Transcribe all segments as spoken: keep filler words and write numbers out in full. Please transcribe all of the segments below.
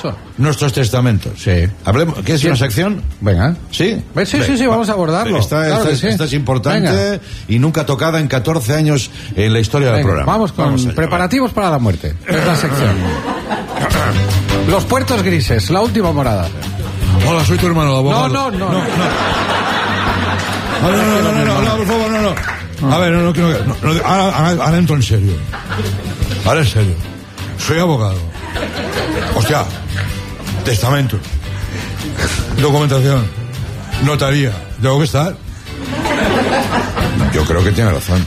eso. Nuestros testamentos. Sí. Hablemos, ¿qué es ¿Qué? una sección? Venga. ¿Sí? Sí, sí, sí, sí, vamos a abordarlo. Esta, Claro esta, que sí. esta es importante. Venga. Y nunca tocada en catorce años en la historia del Venga, programa. vamos con Vamos allá, preparativos para la muerte. Es la sección. Los puertos grises, la última morada. va. Hola, soy tu hermano, el abogado. No, no, no. No, no, no, no, no, no, no, por favor, no, no. A ver, no, no quiero que... No, no, ahora, ahora, ahora entro en serio. Ahora en serio. Soy abogado. Hostia, testamento, documentación, notaría. ¿Tengo que estar? Yo creo que tiene razón.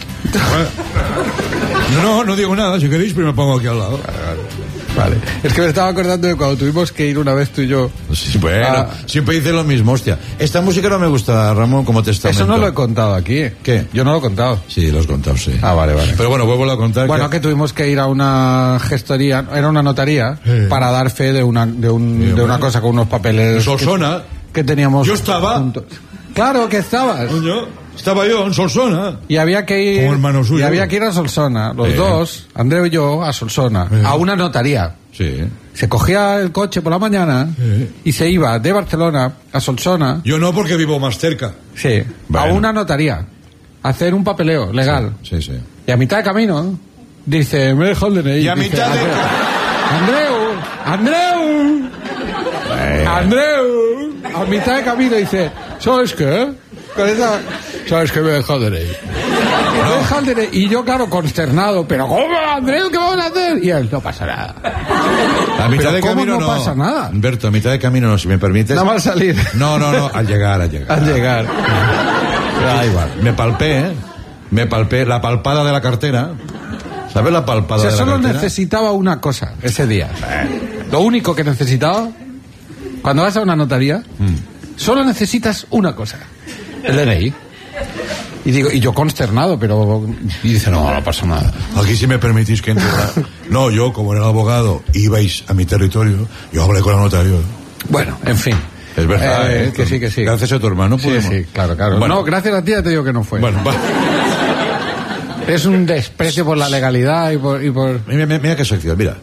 No, no digo nada. Si queréis, pero me pongo aquí al lado. Vale. Es que me estaba acordando de cuando tuvimos que ir una vez tú y yo. Sí, bueno, Ah. siempre dice lo mismo, hostia. Esta música no me gusta, Ramón, como testamento. Eso no lo he contado aquí. ¿Qué? Yo no lo he contado. Sí, lo has contado, sí. Ah, vale, vale. Pero bueno, vuelvo a contar. Bueno, que tuvimos que ir a una gestoría, era una notaría, Sí. para dar fe de una, de un, Sí, de bueno. una cosa con unos papeles. Solsona. Que, que teníamos. Yo estaba. juntos. Claro que estabas. Coño, estaba yo en Solsona. Y había que ir. Como hermano suyo. Y había que ir a Solsona, los Sí. dos, Andreu y yo, a Solsona, Sí. a una notaría. Sí. Se cogía el coche por la mañana Sí. y se iba de Barcelona a Solsona. Yo no, porque vivo más cerca. Sí. Bueno. A una notaría. A hacer un papeleo legal. Sí, sí. Y a mitad de camino, dice, me deja el D N I. Y a Dice, mitad de- Andreu, Andreu, Eh. Andreu. A mitad de camino dice, ¿sabes qué? Con esa, ¿sabes qué? Me deja el D N I. Me deja el D N I. Y yo, claro, consternado, pero ¿cómo, Andreu? ¿Qué vamos a hacer? Y él, no pasa nada. A mitad Pero de ¿cómo camino no pasa nada? Humberto, a mitad de camino no, si me permites. Nada más salir. No, no, no, al llegar, al llegar. Al llegar. Da igual. Me palpé, ¿eh? Me palpé la palpada de la cartera. ¿Sabes la palpada O sea, de la solo cartera? necesitaba una cosa ese día. Lo único que necesitaba, cuando vas a una notaría, solo necesitas una cosa. El D N I. Y digo, y yo consternado, pero... Y dice, no, no pasa nada. Aquí si me permitís que entre. No, yo, como era el abogado, ibais a mi territorio, yo hablé con el notario. Bueno, en fin. Es verdad, Eh, ¿eh? que sí, que sí. Gracias a tu hermano Sí, pudimos. sí, claro, claro. Bueno. No, gracias a ti ya te digo que no fue. Bueno, va. Es un desprecio por la legalidad y por... Y por... Mira, mira, mira qué sección, mira.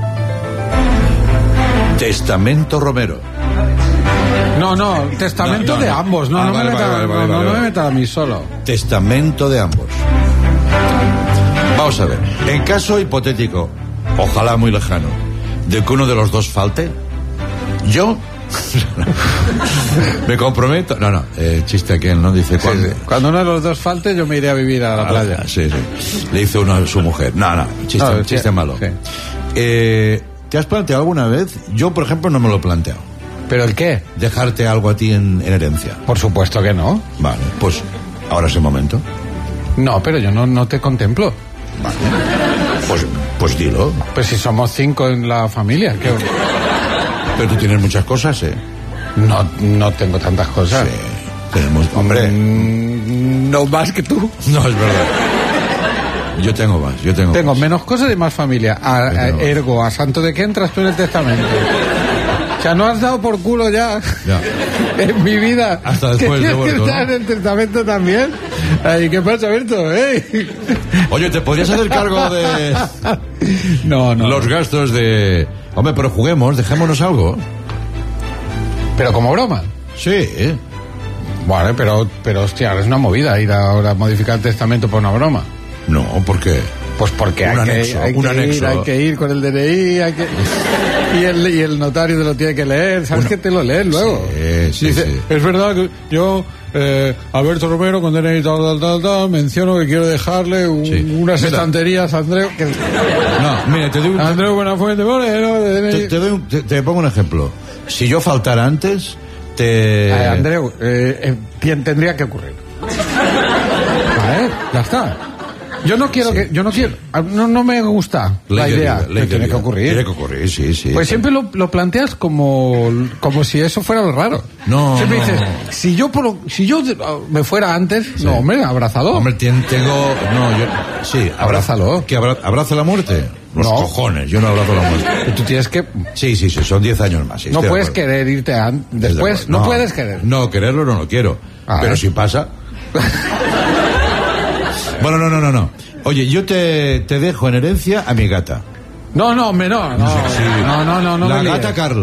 Testamento Romero. No, no, testamento No, no, de no. ambos. No, Ah, no, vale, me meta, vale, vale, no, vale, no, vale, no me vale. meta a mí solo. Testamento de ambos. Vamos a ver. En caso hipotético, ojalá muy lejano, de que uno de los dos falte, yo me comprometo. No, no, eh, chiste aquel, ¿no? Dice Sí, cuando. sí. Cuando uno de los dos falte, yo me iré a vivir a la playa. Sí, sí. Le hizo uno a su mujer. No, no, chiste, No, chiste sí, malo. sí. Eh, ¿Te has planteado alguna vez? Yo, por ejemplo, no me lo he planteado. ¿Pero el qué? Dejarte algo a ti en, en herencia. Por supuesto que no. Vale, pues ahora es el momento. No, pero yo no, no te contemplo. Vale. Pues, pues dilo. Pues si somos cinco en la familia, que Pero tú tienes muchas cosas, ¿eh? no, no tengo tantas cosas. Sí, tenemos... Hombre, Mm, no más que tú. no, es verdad. Yo tengo más, yo tengo Tengo más. menos cosas y más familia. A, Yo a- tengo más. ergo, ¿a santo de qué entras tú en el testamento? O sea, no has dado por culo ya. Ya. En mi vida. Hasta después ¿Que de tienes que muerto, estar ¿no? en el testamento también? Ay, ¿qué pasa, Berto? ¿Eh? Oye, ¿te podrías hacer cargo de No, no. los gastos de... Hombre, pero juguemos, dejémonos algo. Pero como broma. Sí, ¿eh? Vale, pero, pero hostia, es una movida ir ahora a modificar el testamento por una broma. No, porque... Pues porque Un hay, anexo, que, hay, un que anexo. ir, hay que ir con el D N I, hay que... Y el, y el notario te lo tiene que leer, ¿sabes Una- que te lo lees luego? Sí, sí, Dice, sí. es verdad que yo, eh, Alberto Romero, con D N I tal, tal, tal, tal, menciono que quiero dejarle un- Sí. unas Mira. estanterías a Andreu, que... No, mira, te doy un... Andreu Buenafuente, Moreno, de D N I... Te, te doy un- te- te pongo un ejemplo. Si yo faltara antes, te... Eh, Andreu, eh, eh, tien- tendría que ocurrir. Vale, ya está. Yo no quiero que, yo no quiero, no, no me gusta Ley la de idea, vida, ley que de tiene vida. que ocurrir. Tiene que ocurrir, sí, sí. Pues siempre lo, lo planteas como, como si eso fuera lo raro. No, Siempre no. dices, si yo por, si yo me fuera antes, no, hombre, abrázalo. Hombre, tien- tengo... No, yo... Sí, Abrázalo. ¿Que abra- abraza la muerte? Los No. cojones, yo no abrazo la muerte. Tú tienes que, Sí, sí, sí, son diez años más. sí, no estoy de puedes acuerdo. querer irte an- Estoy de después, acuerdo. no, puedes querer. No, quererlo no lo quiero. Ah, pero ¿eh? si pasa... Bueno, no, no, no, no. Oye, yo te, te dejo en herencia a mi gata. No, no, hombre, no, no, Sí, sí. no, no, no, no La me líes. gata Carla.